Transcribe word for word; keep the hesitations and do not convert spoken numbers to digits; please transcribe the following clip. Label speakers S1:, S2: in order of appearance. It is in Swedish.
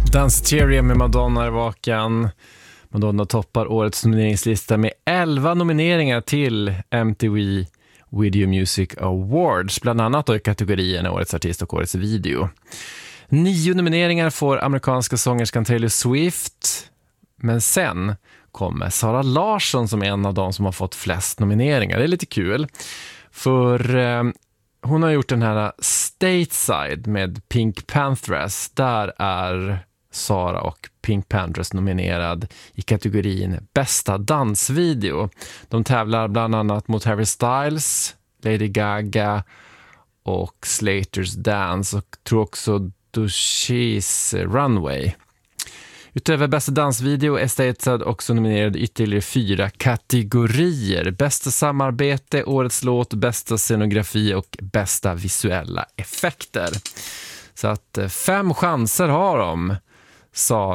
S1: Danceteria med Madonna är vaken. Madonna toppar årets nomineringslista med elva nomineringar till M T V Video Music Awards, bland annat då i kategorierna Årets artist och Årets video. Nio nomineringar får amerikanska sångerskan Taylor Swift, men sen kommer Sara Larsson som är en av de som har fått flest nomineringar. Det är lite kul, för eh, hon har gjort den här Stateside med Pink Panthers. Där är Sara och Pink Panthers nominerad i kategorin bästa dansvideo. De tävlar bland annat mot Harry Styles, Lady Gaga och Slater's Dance, och tror också Dushies Runway. Utöver bästa dansvideo är Stateside också nominerad i ytterligare fyra kategorier: bästa samarbete, årets låt, bästa scenografi och bästa visuella effekter. Så att fem chanser har de, Sara